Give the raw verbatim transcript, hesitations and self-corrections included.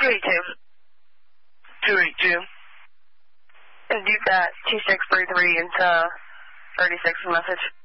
two eight two. two eight two. Induce that two six three three into thirty-six message.